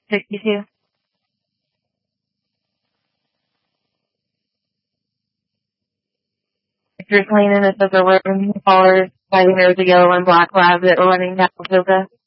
62. If you're cleaning this as a room, callers, I think there's a yellow and black lab that were running down Silva.